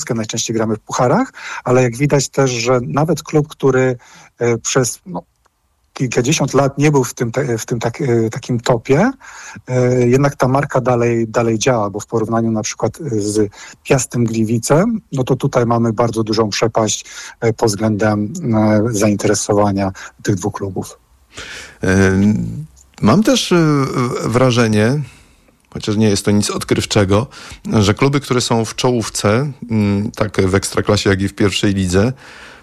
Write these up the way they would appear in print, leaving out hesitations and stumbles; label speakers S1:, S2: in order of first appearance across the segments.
S1: najczęściej gramy w pucharach, ale jak widać też, że nawet klub, który przez kilkadziesiąt lat nie był w tym takim topie, jednak ta marka dalej działa, bo w porównaniu na przykład z Piastem Gliwice, no to tutaj mamy bardzo dużą przepaść pod względem zainteresowania tych dwóch klubów.
S2: Mam też wrażenie, chociaż nie jest to nic odkrywczego, że kluby, które są w czołówce, tak w Ekstraklasie, jak i w pierwszej lidze,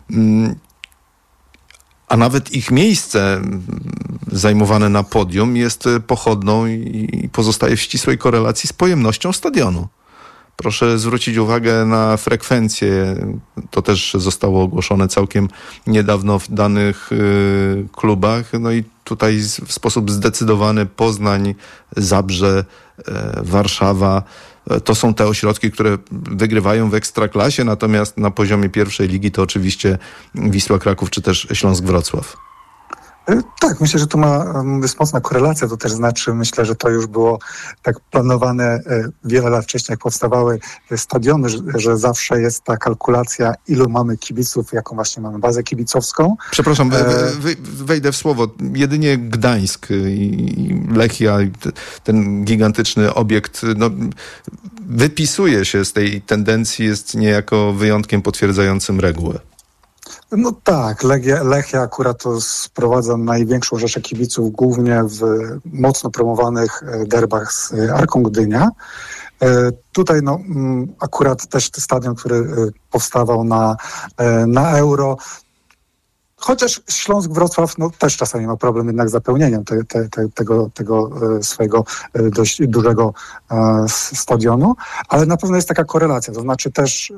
S2: a nawet ich miejsce zajmowane na podium jest pochodną i pozostaje w ścisłej korelacji z pojemnością stadionu. Proszę zwrócić uwagę na frekwencję. To też zostało ogłoszone całkiem niedawno w danych klubach. No i tutaj w sposób zdecydowany Poznań, Zabrze, Warszawa. To są te ośrodki, które wygrywają w Ekstraklasie, natomiast na poziomie pierwszej ligi to oczywiście Wisła Kraków czy też Śląsk Wrocław.
S1: Tak, myślę, że tu jest mocna korelacja, to też znaczy, myślę, że to już było tak planowane wiele lat wcześniej, jak powstawały stadiony, że zawsze jest ta kalkulacja, ilu mamy kibiców, jaką właśnie mamy bazę kibicowską.
S2: Przepraszam, wejdę w słowo. Jedynie Gdańsk i Lechia, ten gigantyczny obiekt, wypisuje się z tej tendencji, jest niejako wyjątkiem potwierdzającym regułę.
S1: No tak, Lechia akurat to sprowadza największą rzeszę kibiców, głównie w mocno promowanych derbach z Arką Gdynia. Tutaj akurat też stadion, który powstawał na Euro, chociaż Śląsk Wrocław też czasami ma problem jednak z zapełnieniem tego swojego dość dużego stadionu, ale na pewno jest taka korelacja, to znaczy też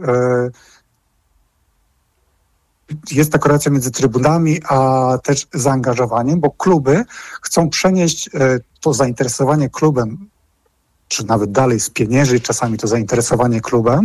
S1: jest ta korelacja między trybunami, a też zaangażowaniem, bo kluby chcą przenieść to zainteresowanie klubem, czy nawet dalej spieniężyć czasami to zainteresowanie klubem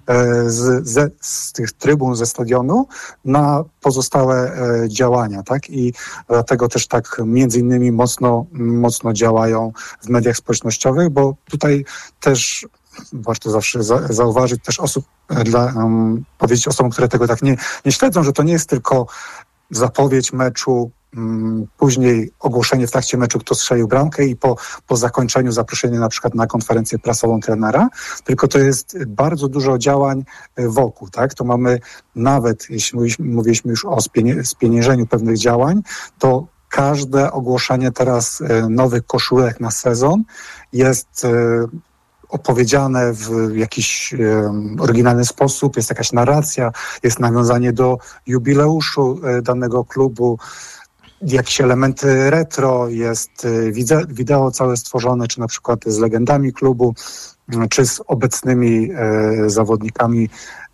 S1: z tych trybun, ze stadionu na pozostałe działania, tak? I dlatego też tak między innymi mocno działają w mediach społecznościowych, bo tutaj też warto zawsze zauważyć też powiedzieć osobom, które tego tak nie śledzą, że to nie jest tylko zapowiedź meczu, później ogłoszenie w trakcie meczu, kto strzelił bramkę i po zakończeniu zaproszenie na przykład na konferencję prasową trenera, tylko to jest bardzo dużo działań wokół, tak? To mamy nawet, jeśli mówiliśmy już o spieniężeniu pewnych działań, to każde ogłoszenie teraz nowych koszulek na sezon jest opowiedziane w jakiś oryginalny sposób, jest jakaś narracja, jest nawiązanie do jubileuszu danego klubu, jakieś elementy retro, jest wideo całe stworzone, czy na przykład z legendami klubu, czy z obecnymi zawodnikami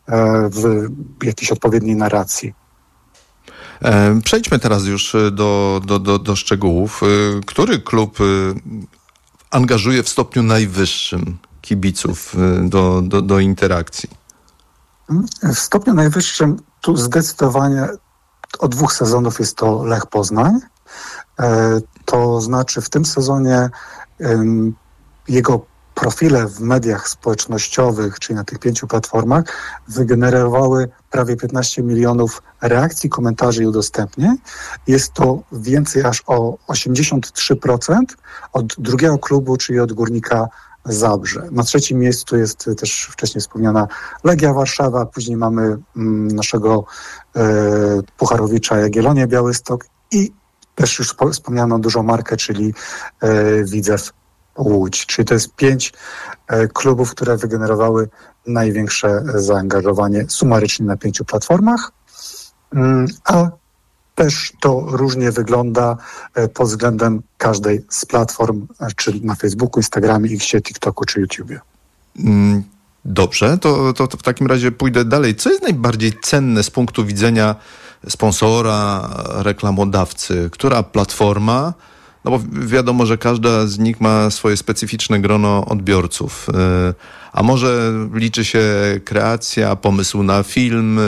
S1: w jakiejś odpowiedniej narracji.
S2: Przejdźmy teraz już do szczegółów. Który klub angażuje w stopniu najwyższym kibiców do interakcji?
S1: W stopniu najwyższym tu zdecydowanie od 2 sezonów jest to Lech Poznań. To znaczy w tym sezonie jego profile w mediach społecznościowych, czyli na tych 5 platformach, wygenerowały prawie 15 milionów reakcji, komentarzy i udostępnień. Jest to więcej aż o 83% od drugiego klubu, czyli od Górnika Zabrze. Na 3. miejscu jest też wcześniej wspomniana Legia Warszawa, później mamy naszego pucharowicza Jagiellonię Białystok i też już wspomnianą dużą markę, czyli Widzew Łódź. Czyli to jest 5 klubów, które wygenerowały największe zaangażowanie sumarycznie na 5 platformach, a też to różnie wygląda pod względem każdej z platform, czy na Facebooku, Instagramie, Xie, TikToku czy YouTubie.
S2: Dobrze, to w takim razie pójdę dalej. Co jest najbardziej cenne z punktu widzenia sponsora, reklamodawcy? Która platforma? No bo wiadomo, że każda z nich ma swoje specyficzne grono odbiorców. A może liczy się kreacja, pomysł na film,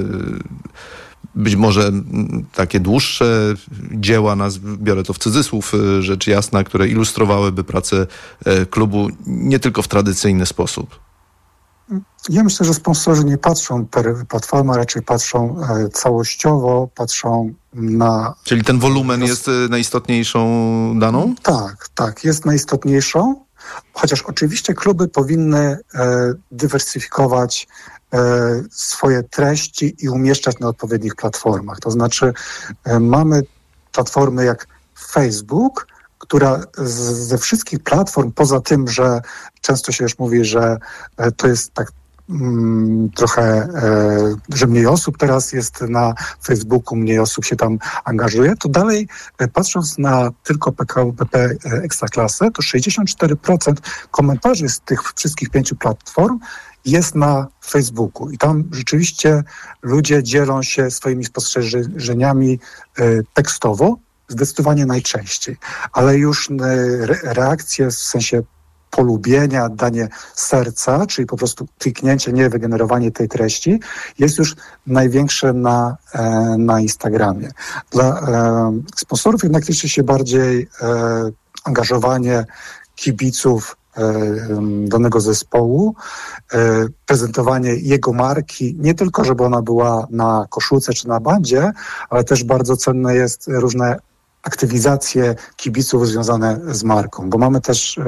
S2: być może takie dłuższe dzieła, biorę to w cudzysłów, rzecz jasna, które ilustrowałyby pracę klubu nie tylko w tradycyjny sposób.
S1: Ja myślę, że sponsorzy nie patrzą per platforma, raczej patrzą całościowo, patrzą na...
S2: Czyli ten wolumen jest najistotniejszą daną?
S1: Tak, jest najistotniejszą, chociaż oczywiście kluby powinny dywersyfikować swoje treści i umieszczać na odpowiednich platformach. To znaczy mamy platformy jak Facebook, która ze wszystkich platform, poza tym, że często się już mówi, że to jest tak trochę, że mniej osób teraz jest na Facebooku, mniej osób się tam angażuje, to dalej patrząc na tylko PKO BP Ekstraklasę, to 64% komentarzy z tych wszystkich 5 platform jest na Facebooku i tam rzeczywiście ludzie dzielą się swoimi spostrzeżeniami tekstowo, zdecydowanie najczęściej, ale już reakcje w sensie polubienia, danie serca, czyli po prostu kliknięcie, nie wygenerowanie tej treści, jest już największe na Instagramie. Dla sponsorów jednak liczy się bardziej angażowanie kibiców danego zespołu, prezentowanie jego marki, nie tylko żeby ona była na koszulce czy na bandzie, ale też bardzo cenne jest różne aktywizacje kibiców związane z marką, bo mamy też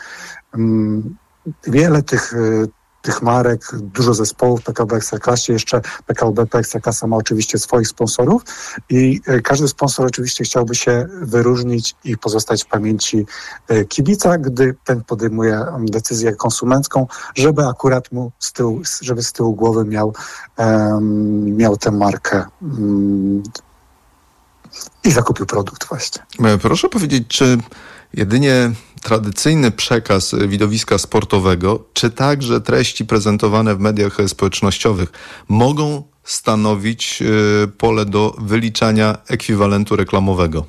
S1: wiele tych marek, dużo zespołów w PKO Ekstraklasie, jeszcze PKO BP Ekstraklasa ma oczywiście swoich sponsorów i każdy sponsor oczywiście chciałby się wyróżnić i pozostać w pamięci kibica, gdy ten podejmuje decyzję konsumencką, żeby akurat mu z tyłu głowy miał tę markę i zakupił produkt właśnie.
S2: Proszę powiedzieć, czy jedynie tradycyjny przekaz widowiska sportowego, czy także treści prezentowane w mediach społecznościowych mogą stanowić pole do wyliczania ekwiwalentu reklamowego?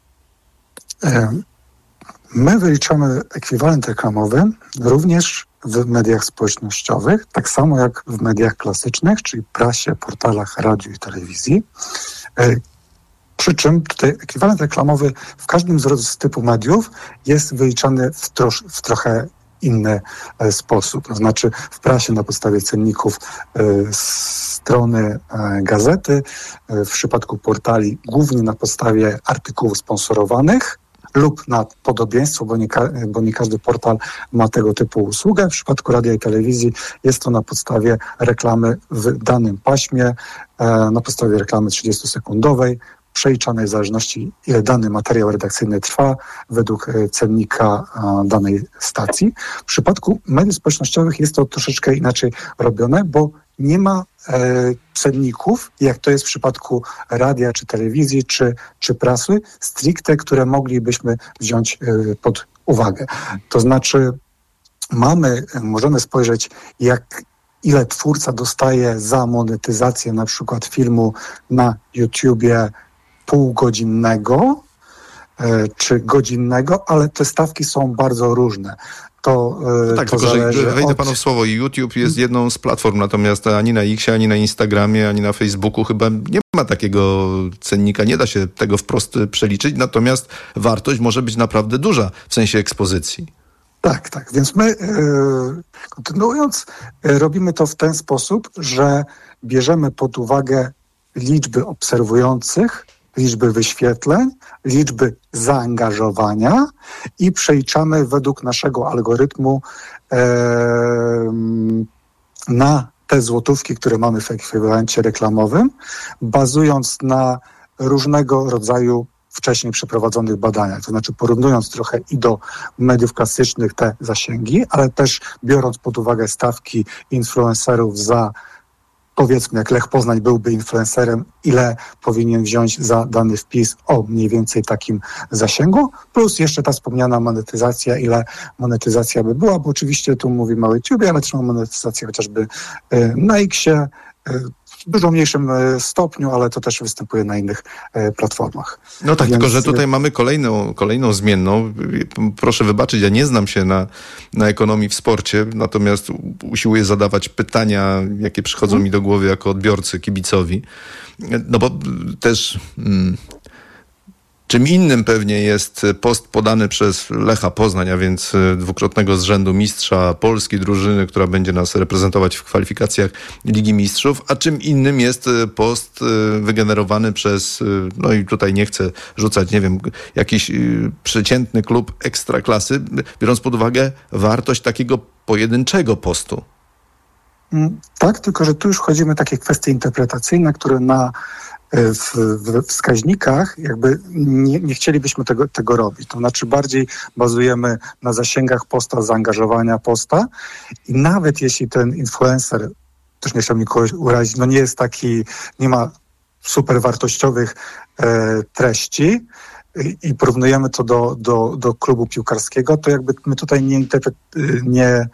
S1: My wyliczamy ekwiwalent reklamowy również w mediach społecznościowych, tak samo jak w mediach klasycznych, czyli prasie, portalach, radiu i telewizji. Przy czym tutaj ekwiwalent reklamowy w każdym z typu mediów jest wyliczany w trochę inny sposób. To znaczy w prasie na podstawie cenników strony gazety, w przypadku portali głównie na podstawie artykułów sponsorowanych lub na podobieństwo, bo nie każdy portal ma tego typu usługę. W przypadku radia i telewizji jest to na podstawie reklamy w danym paśmie, na podstawie reklamy 30-sekundowej, przeliczanej w zależności, ile dany materiał redakcyjny trwa według cennika danej stacji. W przypadku mediów społecznościowych jest to troszeczkę inaczej robione, bo nie ma cenników, jak to jest w przypadku radia, czy telewizji, czy prasy, stricte, które moglibyśmy wziąć pod uwagę. To znaczy możemy spojrzeć, ile twórca dostaje za monetyzację na przykład filmu na YouTubie półgodzinnego czy godzinnego, ale te stawki są bardzo różne.
S2: Tak, tylko że wejdę panu w słowo, YouTube jest jedną z platform, natomiast ani na X, ani na Instagramie, ani na Facebooku chyba nie ma takiego cennika, nie da się tego wprost przeliczyć, natomiast wartość może być naprawdę duża w sensie ekspozycji.
S1: Tak, więc my kontynuując, robimy to w ten sposób, że bierzemy pod uwagę liczby obserwujących, liczby wyświetleń, liczby zaangażowania i przeliczamy według naszego algorytmu na te złotówki, które mamy w ekwiwalencie reklamowym, bazując na różnego rodzaju wcześniej przeprowadzonych badaniach. To znaczy porównując trochę i do mediów klasycznych te zasięgi, ale też biorąc pod uwagę stawki influencerów za, powiedzmy, jak Lech Poznań byłby influencerem, ile powinien wziąć za dany wpis o mniej więcej takim zasięgu, plus jeszcze ta wspomniana monetyzacja, ile monetyzacja by była, bo oczywiście tu mówimy o YouTube, ale też mamy monetyzację chociażby na X-ie, w dużo mniejszym stopniu, ale to też występuje na innych platformach.
S2: No tak, tylko że tutaj mamy kolejną zmienną. Proszę wybaczyć, ja nie znam się na ekonomii w sporcie, natomiast usiłuję zadawać pytania, jakie przychodzą mi do głowy jako odbiorcy, kibicowi. No bo też Czym innym pewnie jest post podany przez Lecha Poznań, a więc dwukrotnego z rzędu mistrza Polski, drużyny, która będzie nas reprezentować w kwalifikacjach Ligi Mistrzów, a czym innym jest post wygenerowany przez, no i tutaj nie chcę rzucać, nie wiem, jakiś przeciętny klub ekstraklasy, biorąc pod uwagę wartość takiego pojedynczego postu.
S1: Tak, tylko że tu już wchodzimy w takie kwestie interpretacyjne, które w wskaźnikach jakby nie chcielibyśmy tego robić. To znaczy bardziej bazujemy na zasięgach posta, zaangażowania posta i nawet jeśli ten influencer, też nie chciałbym nikogo urazić, no nie jest taki, nie ma super wartościowych treści i porównujemy to do klubu piłkarskiego, to jakby my tutaj nie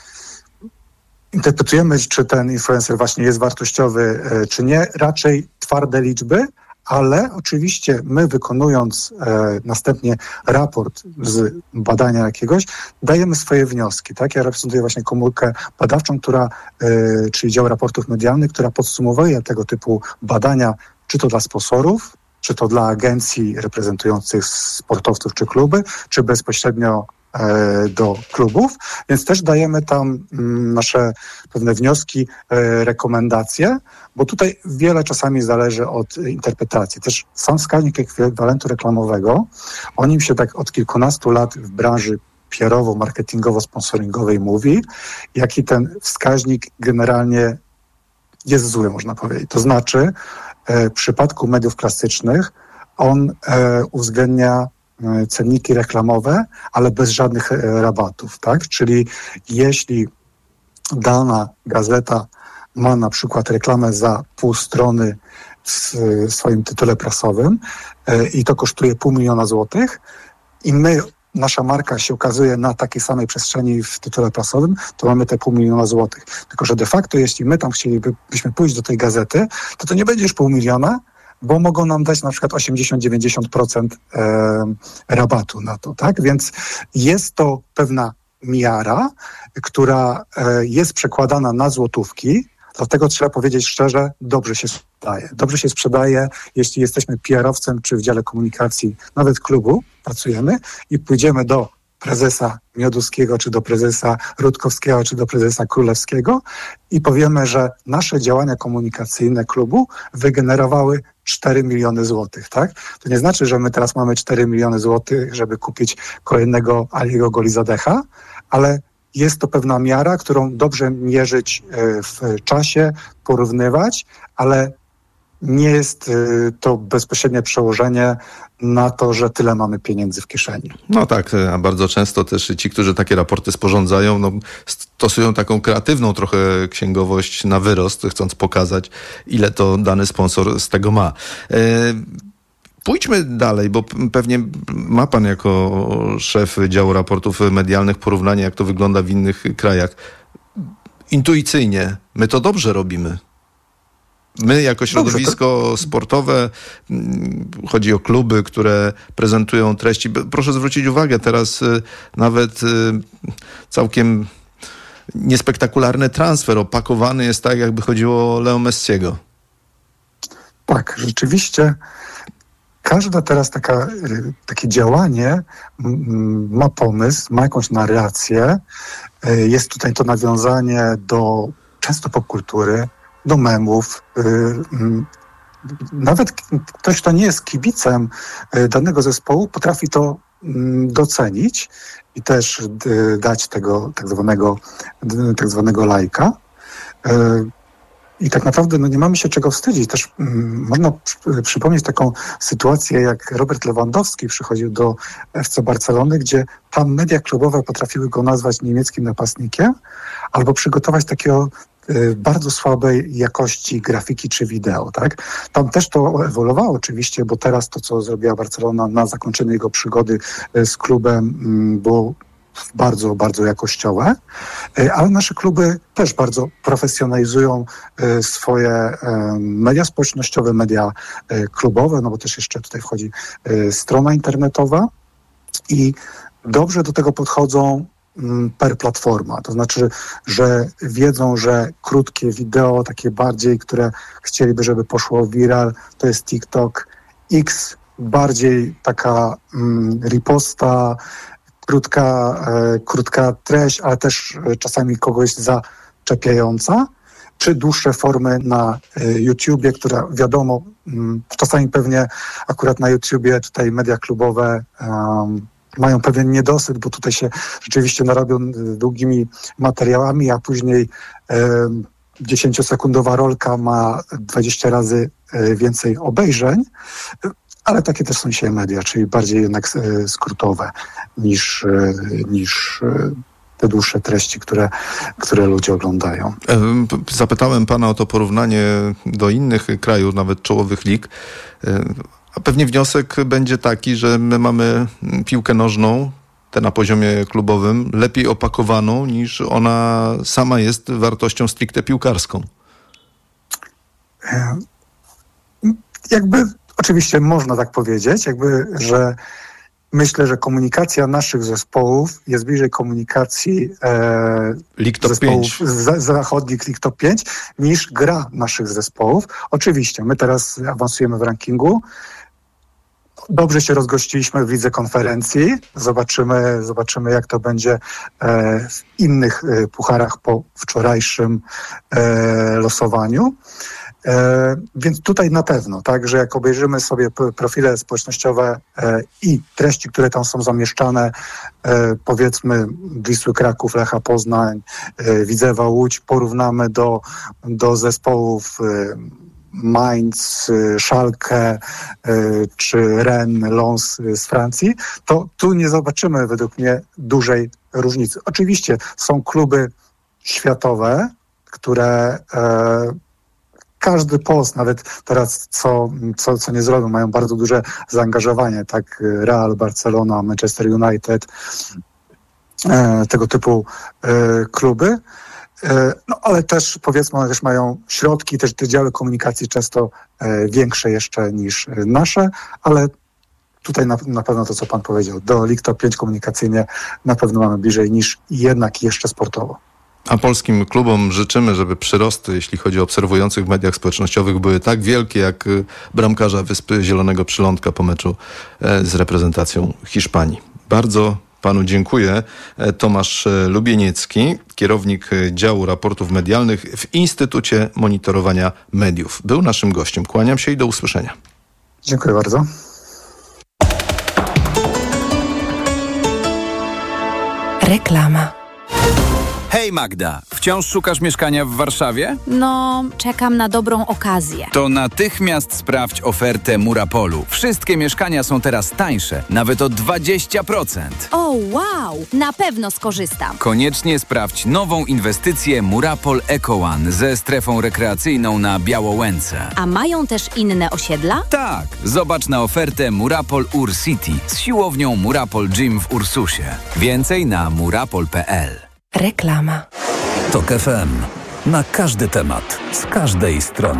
S1: interpretujemy, czy ten influencer właśnie jest wartościowy, czy nie. Raczej twarde liczby, ale oczywiście my wykonując następnie raport z badania jakiegoś, dajemy swoje wnioski. Tak? Ja reprezentuję właśnie komórkę badawczą, czyli dział raportów medialnych, która podsumowuje tego typu badania, czy to dla sponsorów, czy to dla agencji reprezentujących sportowców czy kluby, czy bezpośrednio do klubów, więc też dajemy tam nasze pewne wnioski, rekomendacje, bo tutaj wiele czasami zależy od interpretacji. Też sam wskaźnik ekwiwalentu reklamowego, o nim się tak od kilkunastu lat w branży PR-owo-marketingowo-sponsoringowej mówi, jaki ten wskaźnik generalnie jest zły, można powiedzieć. To znaczy, w przypadku mediów klasycznych on uwzględnia cenniki reklamowe, ale bez żadnych rabatów, tak? Czyli jeśli dana gazeta ma na przykład reklamę za pół strony w swoim tytule prasowym i to kosztuje 500 000 złotych i nasza marka się ukazuje na takiej samej przestrzeni w tytule prasowym, to mamy te 500 000 złotych. Tylko że de facto, jeśli my tam chcielibyśmy pójść do tej gazety, to nie będzie już 500 000, bo mogą nam dać na przykład 80-90% rabatu na to, tak? Więc jest to pewna miara, która jest przekładana na złotówki, dlatego trzeba powiedzieć szczerze, dobrze się sprzedaje. Dobrze się sprzedaje, jeśli jesteśmy PR-owcem, czy w dziale komunikacji, nawet klubu pracujemy i pójdziemy do prezesa Mioduskiego, czy do prezesa Rutkowskiego, czy do prezesa Królewskiego i powiemy, że nasze działania komunikacyjne klubu wygenerowały 4 miliony złotych, tak? To nie znaczy, że my teraz mamy 4 miliony złotych, żeby kupić kolejnego Aliego Golizadecha, ale jest to pewna miara, którą dobrze mierzyć w czasie, porównywać, ale nie jest to bezpośrednie przełożenie na to, że tyle mamy pieniędzy w kieszeni.
S2: No tak, a bardzo często też ci, którzy takie raporty sporządzają, stosują taką kreatywną trochę księgowość na wyrost, chcąc pokazać, ile to dany sponsor z tego ma. Pójdźmy dalej, bo pewnie ma pan jako szef działu raportów medialnych porównanie, jak to wygląda w innych krajach. Intuicyjnie, my to dobrze robimy. My jako środowisko sportowe, chodzi o kluby, które prezentują treści. Proszę zwrócić uwagę, teraz nawet całkiem niespektakularny transfer opakowany jest tak, jakby chodziło o Leo Messiego.
S1: Tak, rzeczywiście każde teraz takie działanie ma pomysł, ma jakąś narrację. Jest tutaj to nawiązanie do często popkultury, do memów. Nawet ktoś, kto nie jest kibicem danego zespołu, potrafi to docenić i też dać tego tak zwanego lajka. I tak naprawdę nie mamy się czego wstydzić. Też można przypomnieć taką sytuację, jak Robert Lewandowski przychodził do FC Barcelony, gdzie tam media klubowe potrafiły go nazwać niemieckim napastnikiem albo przygotować takiego bardzo słabej jakości grafiki czy wideo, tak? Tam też to ewoluowało oczywiście, bo teraz to, co zrobiła Barcelona na zakończenie jego przygody z klubem, było bardzo, bardzo jakościowe, ale nasze kluby też bardzo profesjonalizują swoje media społecznościowe, media klubowe, no bo też jeszcze tutaj wchodzi strona internetowa i dobrze do tego podchodzą per platforma. To znaczy, że wiedzą, że krótkie wideo, takie bardziej, które chcieliby, żeby poszło viral, to jest TikTok, X bardziej taka riposta, krótka treść, ale też czasami kogoś zaczepiająca, czy dłuższe formy na YouTubie, która wiadomo, czasami pewnie akurat na YouTubie tutaj media klubowe mają pewien niedosyt, bo tutaj się rzeczywiście narobią długimi materiałami, a później 10-sekundowa rolka ma 20 razy więcej obejrzeń, ale takie też są dzisiaj media, czyli bardziej jednak skrótowe niż te dłuższe treści, które ludzie oglądają.
S2: Zapytałem pana o to porównanie do innych krajów, nawet czołowych lig. A pewnie wniosek będzie taki, że my mamy piłkę nożną, tę na poziomie klubowym, lepiej opakowaną niż ona sama jest wartością stricte piłkarską.
S1: Oczywiście można tak powiedzieć, że myślę, że komunikacja naszych zespołów jest bliżej komunikacji zespołów zachodnich League Top 5 niż gra naszych zespołów. Oczywiście, my teraz awansujemy w rankingu. Dobrze się rozgościliśmy w lidze konferencji. Zobaczymy jak to będzie w innych pucharach po wczorajszym losowaniu. Więc tutaj na pewno, tak, że jak obejrzymy sobie profile społecznościowe i treści, które tam są zamieszczane, powiedzmy Wisły Kraków, Lecha Poznań, Widzewa Łódź, porównamy do zespołów Mainz, Schalke czy Rennes, Lens z Francji, to tu nie zobaczymy według mnie dużej różnicy. Oczywiście są kluby światowe, które każdy post, nawet teraz co nie zrobią, mają bardzo duże zaangażowanie, tak Real, Barcelona, Manchester United, tego typu kluby. No ale też powiedzmy, one też mają środki, też te działy komunikacji często większe jeszcze niż nasze, ale tutaj na pewno to, co pan powiedział, do League Top 5 komunikacyjnie na pewno mamy bliżej niż jednak jeszcze sportowo.
S2: A polskim klubom życzymy, żeby przyrosty, jeśli chodzi o obserwujących w mediach społecznościowych, były tak wielkie jak bramkarza Wyspy Zielonego Przylądka po meczu z reprezentacją Hiszpanii. Bardzo panu dziękuję. Tomasz Lubieniecki, kierownik działu raportów medialnych w Instytucie Monitorowania Mediów. Był naszym gościem. Kłaniam się i do usłyszenia.
S1: Dziękuję bardzo.
S3: Reklama.
S4: Hej Magda, wciąż szukasz mieszkania w Warszawie?
S3: No, czekam na dobrą okazję.
S4: To natychmiast sprawdź ofertę Murapolu. Wszystkie mieszkania są teraz tańsze, nawet o 20%.
S3: O, wow! Na pewno skorzystam.
S4: Koniecznie sprawdź nową inwestycję Murapol Eco One ze strefą rekreacyjną na Białołęce.
S3: A mają też inne osiedla?
S4: Tak, zobacz na ofertę Murapol Ur City z siłownią Murapol Gym w Ursusie. Więcej na murapol.pl.
S3: Reklama.
S5: TOK FM. Na każdy temat, z każdej strony.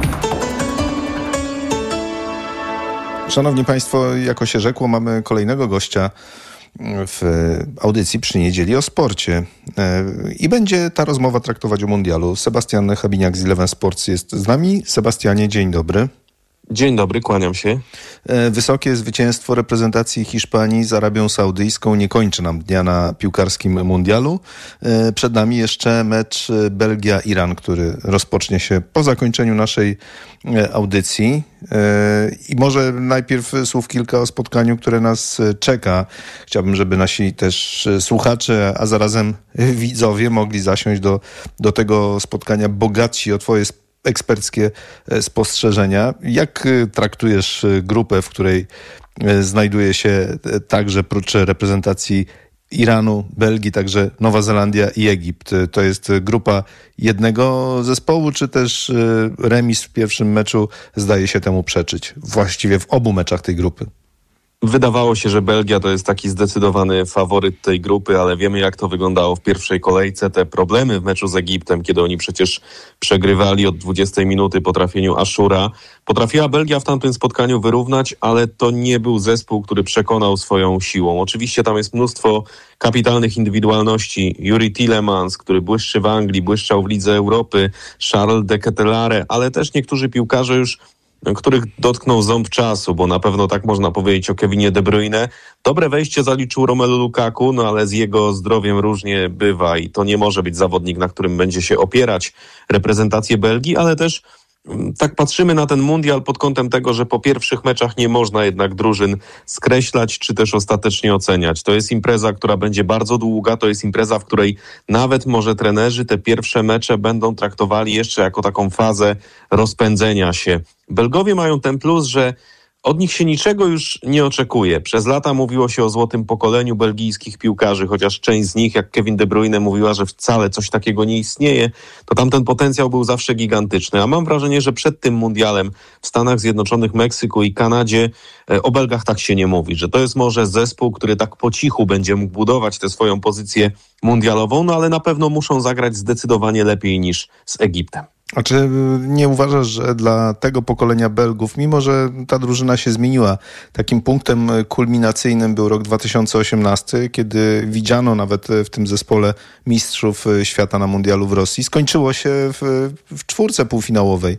S2: Szanowni Państwo, jako się rzekło, mamy kolejnego gościa w audycji Przy Niedzieli o sporcie. I będzie ta rozmowa traktować o mundialu. Sebastian Habiniak z Eleven Sports jest z nami. Sebastianie, dzień dobry.
S6: Dzień dobry, kłaniam się.
S2: Wysokie zwycięstwo reprezentacji Hiszpanii z Arabią Saudyjską nie kończy nam dnia na piłkarskim mundialu. Przed nami jeszcze mecz Belgia-Iran, który rozpocznie się po zakończeniu naszej audycji. I może najpierw słów kilka o spotkaniu, które nas czeka. Chciałbym, żeby nasi też słuchacze, a zarazem widzowie mogli zasiąść do tego spotkania bogatsi o twoje eksperckie spostrzeżenia. Jak traktujesz grupę, w której znajduje się także prócz reprezentacji Iranu, Belgii, także Nowa Zelandia i Egipt? To jest grupa jednego zespołu, czy też remis w pierwszym meczu zdaje się temu przeczyć? Właściwie w obu meczach tej grupy.
S6: Wydawało się, że Belgia to jest taki zdecydowany faworyt tej grupy, ale wiemy, jak to wyglądało w pierwszej kolejce. Te problemy w meczu z Egiptem, kiedy oni przecież przegrywali od 20 minuty po trafieniu Ashura. Potrafiła Belgia w tamtym spotkaniu wyrównać, ale to nie był zespół, który przekonał swoją siłą. Oczywiście tam jest mnóstwo kapitalnych indywidualności. Yuri Tielemans, który błyszczy w Anglii, błyszczał w Lidze Europy, Charles de Ketelaere, ale też niektórzy piłkarze już których dotknął ząb czasu, bo na pewno tak można powiedzieć o Kevinie De Bruyne. Dobre wejście zaliczył Romelu Lukaku, no ale z jego zdrowiem różnie bywa i to nie może być zawodnik, na którym będzie się opierać reprezentację Belgii, ale też tak patrzymy na ten mundial pod kątem tego, że po pierwszych meczach nie można jednak drużyn skreślać, czy też ostatecznie oceniać. To jest impreza, która będzie bardzo długa, to jest impreza, w której nawet może trenerzy te pierwsze mecze będą traktowali jeszcze jako taką fazę rozpędzenia się. Belgowie mają ten plus, że od nich się niczego już nie oczekuje. Przez lata mówiło się o złotym pokoleniu belgijskich piłkarzy, chociaż część z nich, jak Kevin De Bruyne, mówiła, że wcale coś takiego nie istnieje, to tamten potencjał był zawsze gigantyczny. A mam wrażenie, że przed tym mundialem w Stanach Zjednoczonych, Meksyku i Kanadzie o Belgach tak się nie mówi, że to jest może zespół, który tak po cichu będzie mógł budować tę swoją pozycję mundialową, no ale na pewno muszą zagrać zdecydowanie lepiej niż z Egiptem.
S2: A czy nie uważasz, że dla tego pokolenia Belgów, mimo że ta drużyna się zmieniła, takim punktem kulminacyjnym był rok 2018, kiedy widziano nawet w tym zespole mistrzów świata na mundialu w Rosji. Skończyło się w czwórce półfinałowej,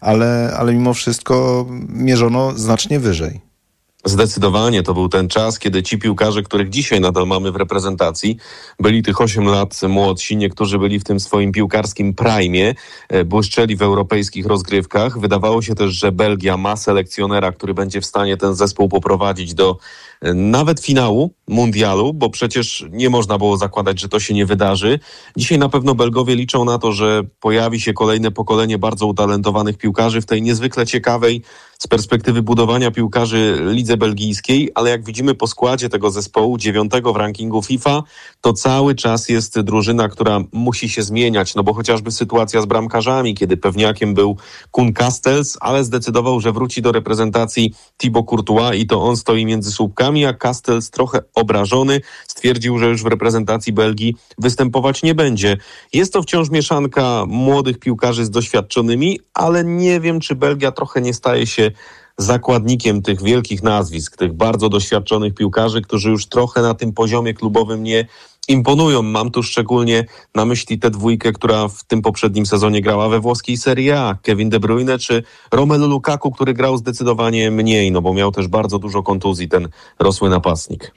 S2: ale mimo wszystko mierzono znacznie wyżej.
S6: Zdecydowanie to był ten czas, kiedy ci piłkarze, których dzisiaj nadal mamy w reprezentacji, byli tych 8 lat młodsi, niektórzy byli w tym swoim piłkarskim prime, błyszczeli w europejskich rozgrywkach. Wydawało się też, że Belgia ma selekcjonera, który będzie w stanie ten zespół poprowadzić do nawet finału mundialu, bo przecież nie można było zakładać, że to się nie wydarzy. Dzisiaj na pewno Belgowie liczą na to, że pojawi się kolejne pokolenie bardzo utalentowanych piłkarzy w tej niezwykle ciekawej z perspektywy budowania piłkarzy lidze belgijskiej, ale jak widzimy po składzie tego zespołu, 9. w rankingu FIFA, to cały czas jest drużyna, która musi się zmieniać, no bo chociażby sytuacja z bramkarzami, kiedy pewniakiem był Koen Castells, ale zdecydował, że wróci do reprezentacji Thibaut Courtois i to on stoi między słupkami, a Castells trochę obrażony stwierdził, że już w reprezentacji Belgii występować nie będzie. Jest to wciąż mieszanka młodych piłkarzy z doświadczonymi, ale nie wiem, czy Belgia trochę nie staje się zakładnikiem tych wielkich nazwisk, tych bardzo doświadczonych piłkarzy, którzy już trochę na tym poziomie klubowym nie imponują. Mam tu szczególnie na myśli tę dwójkę, która w tym poprzednim sezonie grała we włoskiej Serie A. Kevin De Bruyne czy Romelu Lukaku, który grał zdecydowanie mniej, no bo miał też bardzo dużo kontuzji, ten rosły napastnik.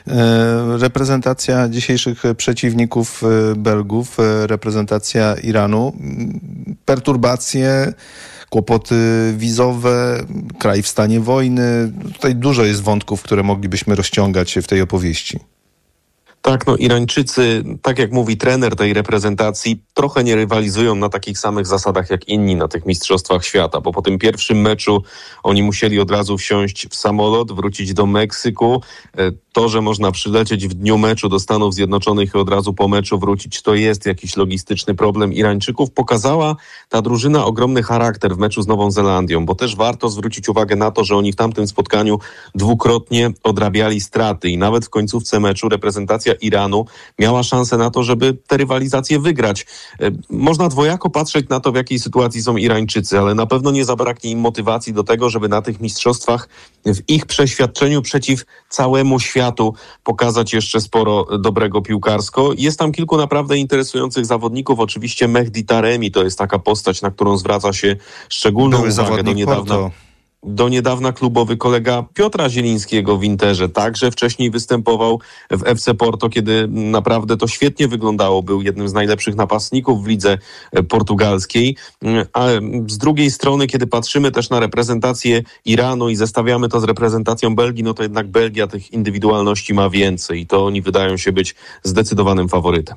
S2: Reprezentacja dzisiejszych przeciwników Belgów, reprezentacja Iranu, perturbacje, kłopoty wizowe, kraj w stanie wojny. Tutaj dużo jest wątków, które moglibyśmy rozciągać w tej opowieści.
S6: Tak, no Irańczycy, tak jak mówi trener tej reprezentacji, trochę nie rywalizują na takich samych zasadach jak inni na tych mistrzostwach świata, bo po tym pierwszym meczu oni musieli od razu wsiąść w samolot, wrócić do Meksyku. To, że można przylecieć w dniu meczu do Stanów Zjednoczonych i od razu po meczu wrócić, to jest jakiś logistyczny problem Irańczyków. Pokazała ta drużyna ogromny charakter w meczu z Nową Zelandią, bo też warto zwrócić uwagę na to, że oni w tamtym spotkaniu dwukrotnie odrabiali straty i nawet w końcówce meczu reprezentacja Iranu miała szansę na to, żeby tę rywalizację wygrać. Można dwojako patrzeć na to, w jakiej sytuacji są Irańczycy, ale na pewno nie zabraknie im motywacji do tego, żeby na tych mistrzostwach w ich przeświadczeniu przeciw całemu światu pokazać jeszcze sporo dobrego piłkarsko. Jest tam kilku naprawdę interesujących zawodników. Oczywiście Mehdi Taremi to jest taka postać, na którą zwraca się szczególną uwagę do niedawna klubowy kolega Piotra Zielińskiego w Interze. Także wcześniej występował w FC Porto, kiedy naprawdę to świetnie wyglądało. Był jednym z najlepszych napastników w lidze portugalskiej. A z drugiej strony, kiedy patrzymy też na reprezentację Iranu i zestawiamy to z reprezentacją Belgii, no to jednak Belgia tych indywidualności ma więcej i to oni wydają się być zdecydowanym faworytem.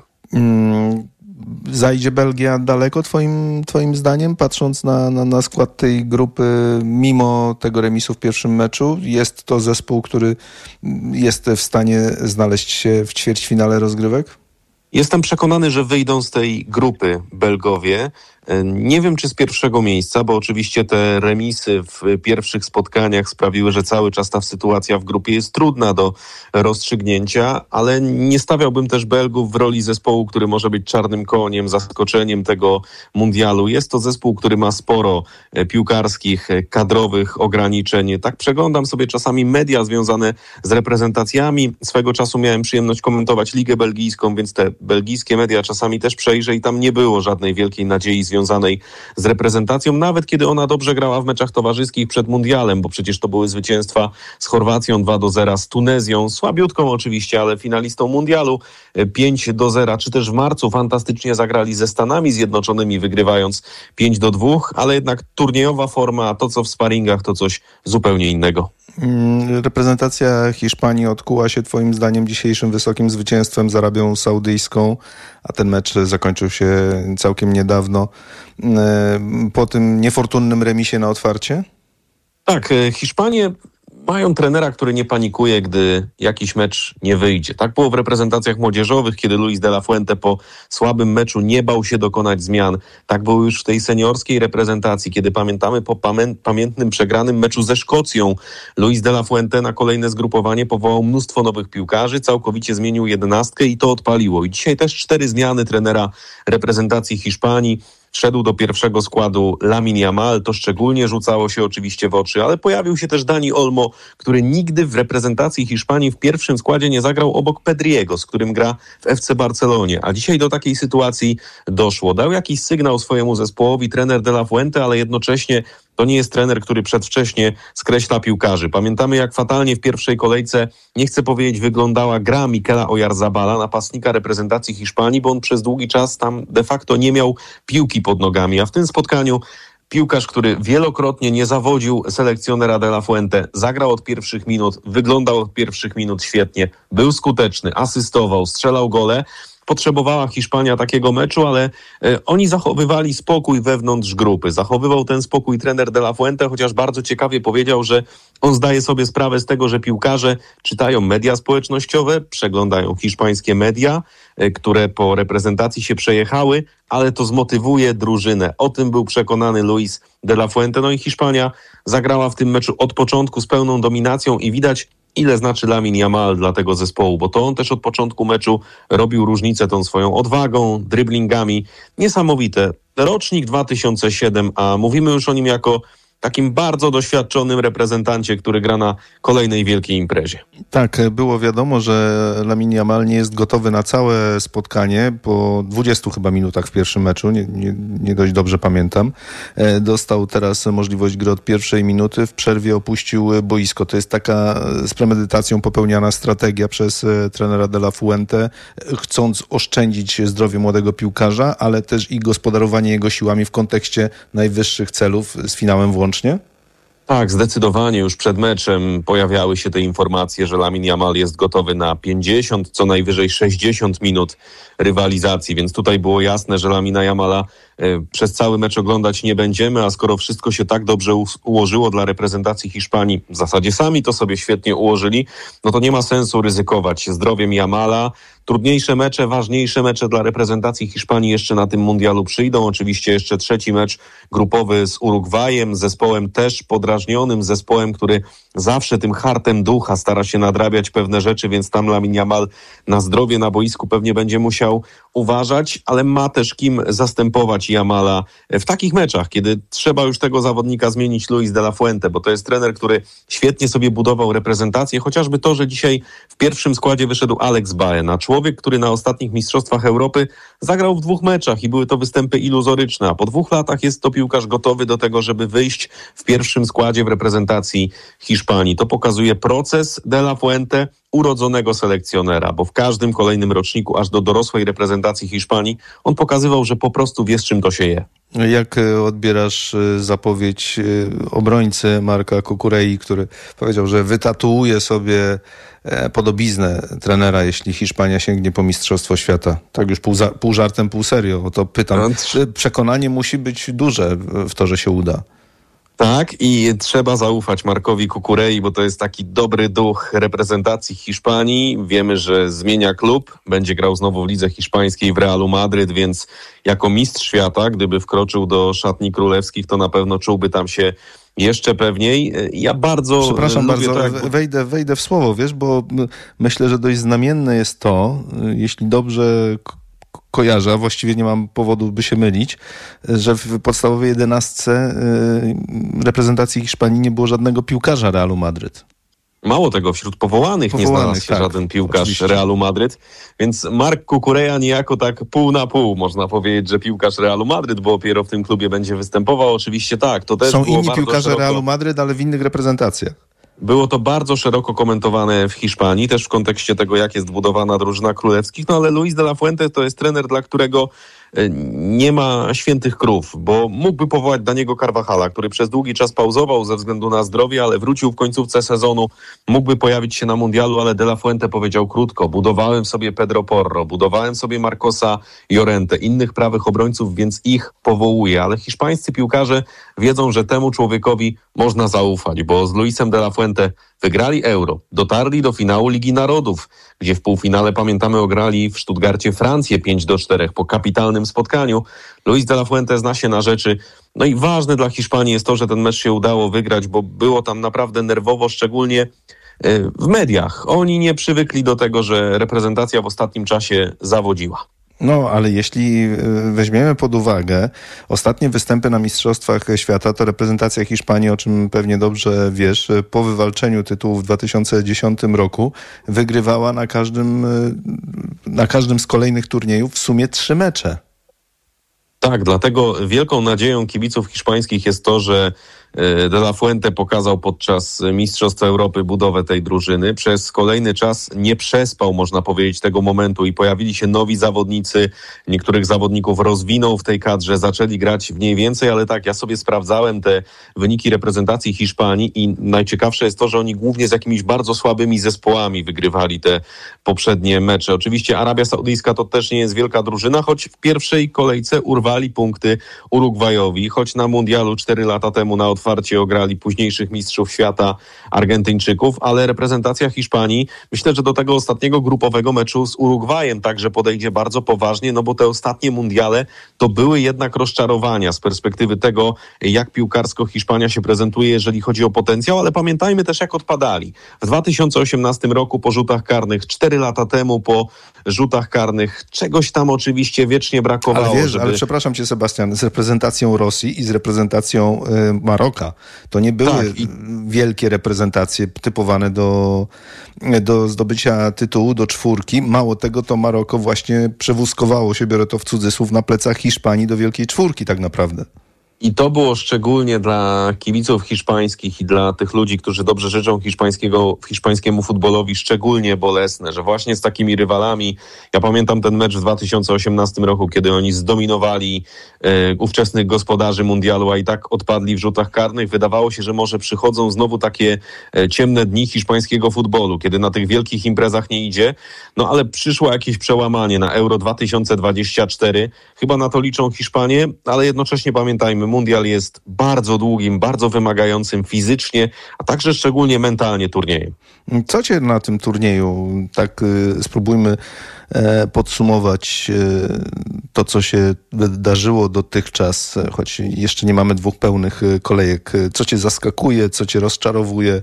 S2: Zajdzie Belgia daleko twoim zdaniem, patrząc na skład tej grupy, mimo tego remisu w pierwszym meczu? Jest to zespół, który jest w stanie znaleźć się w ćwierćfinale rozgrywek?
S6: Jestem przekonany, że wyjdą z tej grupy Belgowie. Nie wiem, czy z pierwszego miejsca, bo oczywiście te remisy w pierwszych spotkaniach sprawiły, że cały czas ta sytuacja w grupie jest trudna do rozstrzygnięcia, ale nie stawiałbym też Belgów w roli zespołu, który może być czarnym koniem, zaskoczeniem tego mundialu. Jest to zespół, który ma sporo piłkarskich, kadrowych ograniczeń. Tak przeglądam sobie czasami media związane z reprezentacjami. Swego czasu miałem przyjemność komentować Ligę Belgijską, więc te belgijskie media czasami też przejrzę i tam nie było żadnej wielkiej nadziei związanej związanej z reprezentacją, nawet kiedy ona dobrze grała w meczach towarzyskich przed mundialem, bo przecież to były zwycięstwa z Chorwacją 2-0, z Tunezją, słabiutką oczywiście, ale finalistą mundialu 5-0, czy też w marcu fantastycznie zagrali ze Stanami Zjednoczonymi, wygrywając 5-2, ale jednak turniejowa forma, a to co w sparingach to coś zupełnie innego.
S2: Reprezentacja Hiszpanii odkuła się twoim zdaniem dzisiejszym wysokim zwycięstwem z Arabią Saudyjską, a ten mecz zakończył się całkiem niedawno po tym niefortunnym remisie na otwarcie?
S6: Tak, Hiszpanie mają trenera, który nie panikuje, gdy jakiś mecz nie wyjdzie. Tak było w reprezentacjach młodzieżowych, kiedy Luis de la Fuente po słabym meczu nie bał się dokonać zmian. Tak było już w tej seniorskiej reprezentacji, kiedy pamiętamy po pamiętnym przegranym meczu ze Szkocją. Luis de la Fuente na kolejne zgrupowanie powołał mnóstwo nowych piłkarzy, całkowicie zmienił 11 i to odpaliło. I dzisiaj też 4 zmiany trenera reprezentacji Hiszpanii. Wszedł do pierwszego składu Lamine Yamal, to szczególnie rzucało się oczywiście w oczy, ale pojawił się też Dani Olmo, który nigdy w reprezentacji Hiszpanii w pierwszym składzie nie zagrał obok Pedriego, z którym gra w FC Barcelonie. A dzisiaj do takiej sytuacji doszło. Dał jakiś sygnał swojemu zespołowi trener de la Fuente, ale jednocześnie to nie jest trener, który przedwcześnie skreśla piłkarzy. Pamiętamy, jak fatalnie w pierwszej kolejce, nie chcę powiedzieć, wyglądała gra Mikela Oyarzabala, napastnika reprezentacji Hiszpanii, bo on przez długi czas tam de facto nie miał piłki pod nogami, a w tym spotkaniu piłkarz, który wielokrotnie nie zawodził selekcjonera de la Fuente, zagrał od pierwszych minut, wyglądał od pierwszych minut świetnie, był skuteczny, asystował, strzelał gole. Potrzebowała Hiszpania takiego meczu, ale oni zachowywali spokój wewnątrz grupy. Zachowywał ten spokój trener de la Fuente, chociaż bardzo ciekawie powiedział, że on zdaje sobie sprawę z tego, że piłkarze czytają media społecznościowe, przeglądają hiszpańskie media, które po reprezentacji się przejechały, ale to zmotywuje drużynę. O tym był przekonany Luis de la Fuente. No i Hiszpania zagrała w tym meczu od początku z pełną dominacją i widać, ile znaczy Lamine Yamal dla tego zespołu, bo to on też od początku meczu robił różnicę tą swoją odwagą, dryblingami. Niesamowite. Rocznik 2007, a mówimy już o nim jako takim bardzo doświadczonym reprezentancie, który gra na kolejnej wielkiej imprezie.
S2: Tak, było wiadomo, że Lamine Yamal nie jest gotowy na całe spotkanie. Po 20 chyba minutach w pierwszym meczu, nie dość dobrze pamiętam, dostał teraz możliwość gry od pierwszej minuty. W przerwie opuścił boisko. To jest taka z premedytacją popełniana strategia przez trenera de la Fuente, chcąc oszczędzić zdrowie młodego piłkarza, ale też i gospodarowanie jego siłami w kontekście najwyższych celów z finałem włącznie.
S6: Tak, zdecydowanie już przed meczem pojawiały się te informacje, że Lamine Yamal jest gotowy na 50, co najwyżej 60 minut rywalizacji, więc tutaj było jasne, że Lamina Yamala przez cały mecz oglądać nie będziemy, a skoro wszystko się tak dobrze ułożyło dla reprezentacji Hiszpanii, w zasadzie sami to sobie świetnie ułożyli, no to nie ma sensu ryzykować zdrowiem Yamala. Trudniejsze mecze, ważniejsze mecze dla reprezentacji Hiszpanii jeszcze na tym mundialu przyjdą. Oczywiście jeszcze trzeci mecz grupowy z Urugwajem, zespołem też podrażnionym, zespołem, który zawsze tym hartem ducha stara się nadrabiać pewne rzeczy, więc tam Lamine Yamal na zdrowie na boisku pewnie będzie musiał uważać, ale ma też kim zastępować Yamala w takich meczach, kiedy trzeba już tego zawodnika zmienić. Luis de la Fuente, bo to jest trener, który świetnie sobie budował reprezentację, chociażby to, że dzisiaj w pierwszym składzie wyszedł Alex Baena, człowiek, który na ostatnich Mistrzostwach Europy zagrał w 2 meczach i były to występy iluzoryczne, a po 2 latach jest to piłkarz gotowy do tego, żeby wyjść w pierwszym składzie w reprezentacji Hiszpanii. To pokazuje proces de la Fuente, urodzonego selekcjonera, bo w każdym kolejnym roczniku, aż do dorosłej reprezentacji Hiszpanii, on pokazywał, że po prostu wie, z czym to się je.
S2: Jak odbierasz zapowiedź obrońcy Marka Cucurei, który powiedział, że wytatuuje sobie podobiznę trenera, jeśli Hiszpania sięgnie po Mistrzostwo Świata? Tak już pół żartem, pół serio. O to pytam. Przekonanie musi być duże w to, że się uda.
S6: Tak, i trzeba zaufać Markowi Cucurei, bo to jest taki dobry duch reprezentacji Hiszpanii. Wiemy, że zmienia klub, będzie grał znowu w lidze hiszpańskiej w Realu Madryt, więc jako mistrz świata, gdyby wkroczył do szatni królewskich, to na pewno czułby tam się jeszcze pewniej. Ja bardzo
S2: Przepraszam
S6: lubię
S2: bardzo,
S6: to,
S2: wejdę w słowo, wiesz, bo myślę, że dość znamienne jest to, jeśli dobrze kojarzę, właściwie nie mam powodu, by się mylić, że w podstawowej 11 reprezentacji Hiszpanii nie było żadnego piłkarza Realu Madryt.
S6: Mało tego, wśród powołanych nie znalazł się żaden piłkarz oczywiście Realu Madryt, więc Marc Cucurella niejako tak pół na pół, można powiedzieć, że piłkarz Realu Madryt, bo dopiero w tym klubie będzie występował. Oczywiście tak, to też
S2: są
S6: było
S2: inni
S6: bardzo
S2: piłkarze
S6: szeroko.
S2: Realu Madryt, ale w innych reprezentacjach.
S6: Było to bardzo szeroko komentowane w Hiszpanii, też w kontekście tego, jak jest budowana drużyna królewskich, no ale Luis de la Fuente to jest trener, dla którego nie ma świętych krów, bo mógłby powołać Daniego Carvajala, który przez długi czas pauzował ze względu na zdrowie, ale wrócił w końcówce sezonu, mógłby pojawić się na mundialu, ale de la Fuente powiedział krótko: budowałem sobie Pedro Porro, budowałem sobie Marcosa Llorente, innych prawych obrońców, więc ich powołuję, ale hiszpańscy piłkarze wiedzą, że temu człowiekowi można zaufać, bo z Luisem de la Fuente wygrali Euro, dotarli do finału Ligi Narodów, gdzie w półfinale, pamiętamy, ograli w Stuttgarcie Francję 5-4 po kapitalnym spotkaniu. Luis de la Fuente zna się na rzeczy. No i ważne dla Hiszpanii jest to, że ten mecz się udało wygrać, bo było tam naprawdę nerwowo, szczególnie w mediach. Oni nie przywykli do tego, że reprezentacja w ostatnim czasie zawodziła.
S2: No, ale jeśli weźmiemy pod uwagę ostatnie występy na Mistrzostwach Świata, to reprezentacja Hiszpanii, o czym pewnie dobrze wiesz, po wywalczeniu tytułu w 2010 roku wygrywała na każdym z kolejnych turniejów w sumie 3 mecze.
S6: Tak, dlatego wielką nadzieją kibiców hiszpańskich jest to, że de la Fuente pokazał podczas Mistrzostw Europy budowę tej drużyny. Przez kolejny czas nie przespał, można powiedzieć, tego momentu i pojawili się nowi zawodnicy. Niektórych zawodników rozwinął w tej kadrze, zaczęli grać w niej więcej, ale tak, ja sobie sprawdzałem te wyniki reprezentacji Hiszpanii i najciekawsze jest to, że oni głównie z jakimiś bardzo słabymi zespołami wygrywali te poprzednie mecze. Oczywiście Arabia Saudyjska to też nie jest wielka drużyna, choć w pierwszej kolejce urwali punkty Urugwajowi, choć na mundialu 4 lata temu na otwarcie ograli późniejszych mistrzów świata Argentyńczyków, ale reprezentacja Hiszpanii, myślę, że do tego ostatniego grupowego meczu z Urugwajem także podejdzie bardzo poważnie, no bo te ostatnie mundiale to były jednak rozczarowania z perspektywy tego, jak piłkarsko Hiszpania się prezentuje, jeżeli chodzi o potencjał, ale pamiętajmy też, jak odpadali. W 2018 roku po rzutach karnych, 4 lata temu po rzutach karnych, czegoś tam oczywiście wiecznie brakowało.
S2: Ale wiesz, ale przepraszam cię, Sebastian, z reprezentacją Rosji i z reprezentacją Maroka. To nie były wielkie reprezentacje typowane do zdobycia tytułu, do 4. Mało tego, to Maroko właśnie przewózkowało się, biorę to w cudzysłów, na plecach Hiszpanii do wielkiej 4 tak naprawdę.
S6: I to było szczególnie dla kibiców hiszpańskich i dla tych ludzi, którzy dobrze życzą hiszpańskiemu futbolowi, szczególnie bolesne, że właśnie z takimi rywalami, ja pamiętam ten mecz w 2018 roku, kiedy oni zdominowali ówczesnych gospodarzy mundialu, a i tak odpadli w rzutach karnych. Wydawało się, że może przychodzą znowu takie ciemne dni hiszpańskiego futbolu, kiedy na tych wielkich imprezach nie idzie. No ale przyszło jakieś przełamanie na Euro 2024. Chyba na to liczą Hiszpanie, ale jednocześnie pamiętajmy, mundial jest bardzo długim, bardzo wymagającym fizycznie, a także szczególnie mentalnie turniejem.
S2: Co cię na tym turnieju, tak spróbujmy podsumować to, co się wydarzyło dotychczas, choć jeszcze nie mamy 2 pełnych kolejek. Co cię zaskakuje, co cię rozczarowuje?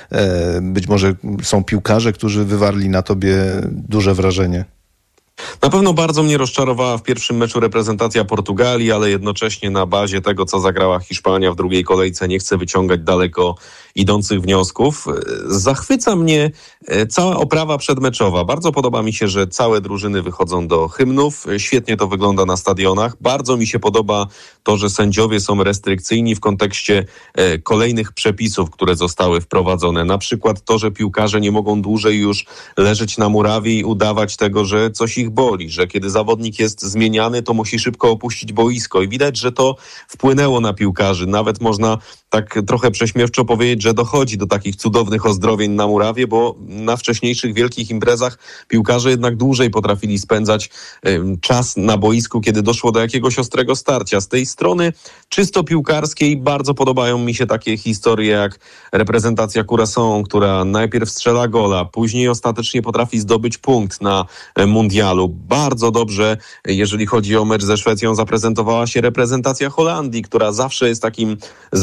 S2: Być może są piłkarze, którzy wywarli na tobie duże wrażenie.
S6: Na pewno bardzo mnie rozczarowała w pierwszym meczu reprezentacja Portugalii, ale jednocześnie na bazie tego, co zagrała Hiszpania w drugiej kolejce, nie chcę wyciągać daleko idących wniosków. Zachwyca mnie cała oprawa przedmeczowa. Bardzo podoba mi się, że całe drużyny wychodzą do hymnów. Świetnie to wygląda na stadionach. Bardzo mi się podoba to, że sędziowie są restrykcyjni w kontekście kolejnych przepisów, które zostały wprowadzone. Na przykład to, że piłkarze nie mogą dłużej już leżeć na murawie i udawać tego, że coś ich boli, że kiedy zawodnik jest zmieniany, to musi szybko opuścić boisko. I widać, że to wpłynęło na piłkarzy. Nawet można tak trochę prześmiewczo powiedzieć, że dochodzi do takich cudownych ozdrowień na murawie, bo na wcześniejszych wielkich imprezach piłkarze jednak dłużej potrafili spędzać czas na boisku, kiedy doszło do jakiegoś ostrego starcia. Z tej strony czysto piłkarskiej bardzo podobają mi się takie historie jak reprezentacja Curaçao, która najpierw strzela gola, później ostatecznie potrafi zdobyć punkt na mundialu. Bardzo dobrze, jeżeli chodzi o mecz ze Szwecją, zaprezentowała się reprezentacja Holandii, która zawsze jest takim zespołem,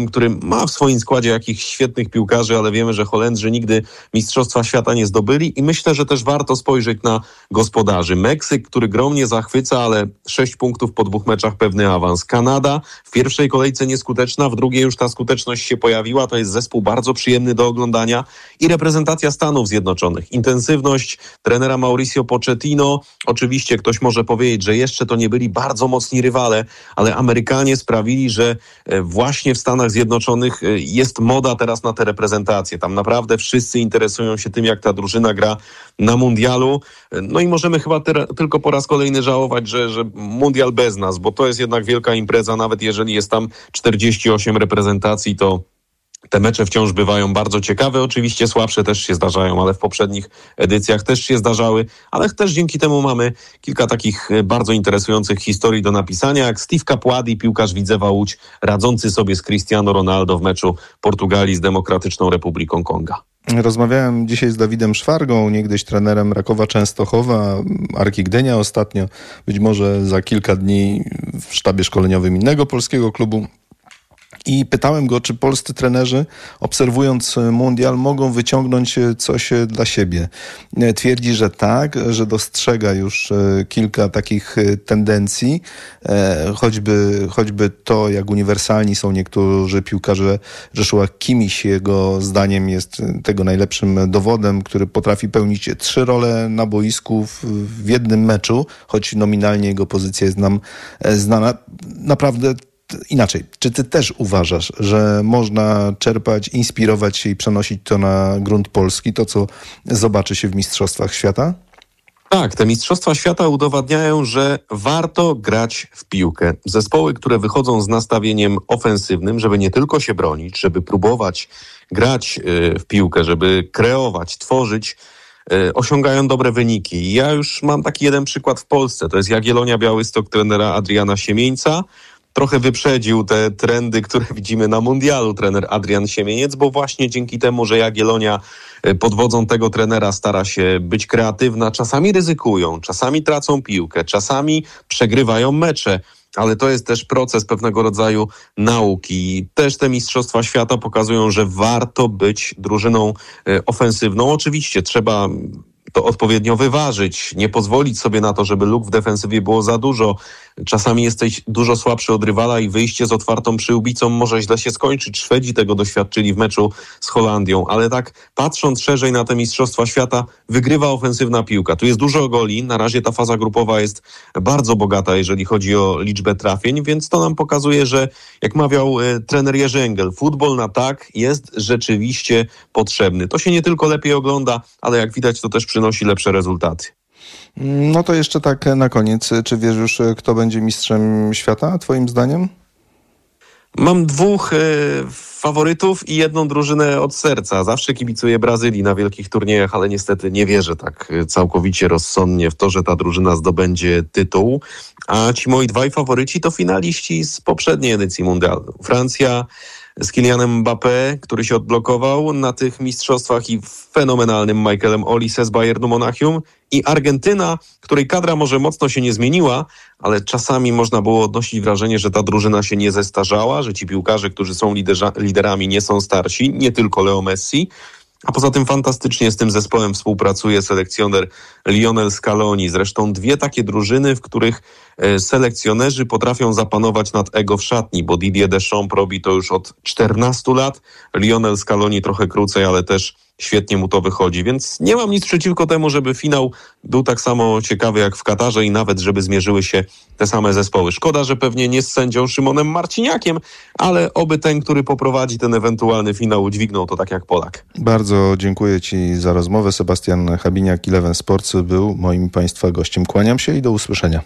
S6: który ma w swoim składzie jakichś świetnych piłkarzy, ale wiemy, że Holendrzy nigdy Mistrzostwa Świata nie zdobyli i myślę, że też warto spojrzeć na gospodarzy. Meksyk, który gromnie zachwyca, ale 6 punktów po 2 meczach, pewny awans. Kanada w pierwszej kolejce nieskuteczna, w drugiej już ta skuteczność się pojawiła. To jest zespół bardzo przyjemny do oglądania. I reprezentacja Stanów Zjednoczonych. Intensywność trenera Mauricio Pochettino. Oczywiście ktoś może powiedzieć, że jeszcze to nie byli bardzo mocni rywale, ale Amerykanie sprawili, że właśnie w Stanach Zjednoczonych jest moda teraz na te reprezentacje. Tam naprawdę wszyscy interesują się tym, jak ta drużyna gra na mundialu. No i możemy chyba tylko po raz kolejny żałować, że mundial bez nas, bo to jest jednak wielka impreza, nawet jeżeli jest tam 48 reprezentacji, to te mecze wciąż bywają bardzo ciekawe. Oczywiście słabsze też się zdarzają, ale w poprzednich edycjach też się zdarzały. Ale też dzięki temu mamy kilka takich bardzo interesujących historii do napisania, jak Steve Capuadi, piłkarz Widzewa Łódź, radzący sobie z Cristiano Ronaldo w meczu Portugalii z Demokratyczną Republiką Konga.
S2: Rozmawiałem dzisiaj z Dawidem Szwargą, niegdyś trenerem Rakowa Częstochowa, Arki Gdynia ostatnio, być może za kilka dni w sztabie szkoleniowym innego polskiego klubu. I pytałem go, czy polscy trenerzy, obserwując mundial, mogą wyciągnąć coś dla siebie. Twierdzi, że tak, że dostrzega już kilka takich tendencji, choćby to, jak uniwersalni są niektórzy piłkarze. Joshua Kimmich, jego zdaniem, jest tego najlepszym dowodem, który potrafi pełnić 3 role na boisku w jednym meczu, choć nominalnie jego pozycja jest nam znana. Naprawdę inaczej, czy ty też uważasz, że można czerpać, inspirować się i przenosić to na grunt polski, to co zobaczy się w Mistrzostwach Świata?
S6: Tak, te Mistrzostwa Świata udowadniają, że warto grać w piłkę. Zespoły, które wychodzą z nastawieniem ofensywnym, żeby nie tylko się bronić, żeby próbować grać w piłkę, żeby kreować, tworzyć, osiągają dobre wyniki. Ja już mam taki jeden przykład w Polsce. To jest Jagiellonia Białystok trenera Adriana Siemieńca. Trochę wyprzedził te trendy, które widzimy na mundialu trener Adrian Siemieniec, bo właśnie dzięki temu, że Jagiellonia pod wodzą tego trenera stara się być kreatywna, czasami ryzykują, czasami tracą piłkę, czasami przegrywają mecze, ale to jest też proces pewnego rodzaju nauki. Też te Mistrzostwa Świata pokazują, że warto być drużyną ofensywną. Oczywiście trzeba to odpowiednio wyważyć, nie pozwolić sobie na to, żeby luk w defensywie było za dużo. Czasami jesteś dużo słabszy od rywala i wyjście z otwartą przyłbicą może źle się skończyć. Szwedzi tego doświadczyli w meczu z Holandią, ale tak patrząc szerzej na te Mistrzostwa Świata, wygrywa ofensywna piłka. Tu jest dużo goli, na razie ta faza grupowa jest bardzo bogata, jeżeli chodzi o liczbę trafień, więc to nam pokazuje, że jak mawiał trener Jerzy Engel, futbol na tak jest rzeczywiście potrzebny. To się nie tylko lepiej ogląda, ale jak widać to też przynosi lepsze rezultaty.
S2: No to jeszcze tak na koniec. Czy wiesz już, kto będzie mistrzem świata, twoim zdaniem?
S6: Mam 2 faworytów i jedną drużynę od serca. Zawsze kibicuję Brazylii na wielkich turniejach, ale niestety nie wierzę tak całkowicie rozsądnie w to, że ta drużyna zdobędzie tytuł. A ci moi 2 faworyci to finaliści z poprzedniej edycji mundialu. Francja z Kylianem Mbappé, który się odblokował na tych mistrzostwach i fenomenalnym Michaelem Olise z Bayernu Monachium, i Argentyna, której kadra może mocno się nie zmieniła, ale czasami można było odnosić wrażenie, że ta drużyna się nie zestarzała, że ci piłkarze, którzy są liderami, nie są starsi, nie tylko Leo Messi. A poza tym fantastycznie z tym zespołem współpracuje selekcjoner Lionel Scaloni. Zresztą 2 takie drużyny, w których selekcjonerzy potrafią zapanować nad ego w szatni, bo Didier Deschamps robi to już od 14 lat. Lionel Scaloni trochę krócej, ale też świetnie mu to wychodzi, więc nie mam nic przeciwko temu, żeby finał był tak samo ciekawy jak w Katarze i nawet żeby zmierzyły się te same zespoły. Szkoda, że pewnie nie z sędzią Szymonem Marciniakiem, ale oby ten, który poprowadzi ten ewentualny finał, udźwignął to tak jak Polak.
S2: Bardzo dziękuję ci za rozmowę. Sebastian Habiniak, Eleven Sports był moim Państwa gościem. Kłaniam się i do usłyszenia.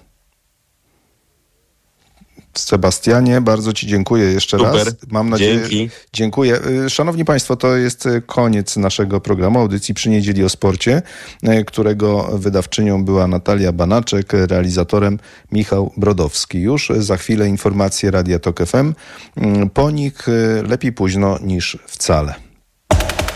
S2: Sebastianie, bardzo ci dziękuję jeszcze raz. Mam nadzieję.
S6: Dzięki.
S2: Dziękuję. Szanowni Państwo, to jest koniec naszego programu, audycji Przy Niedzieli o Sporcie, którego wydawczynią była Natalia Banaczek, realizatorem Michał Brodowski. Już za chwilę informacje Radia Tok FM. Po nich lepiej późno niż wcale.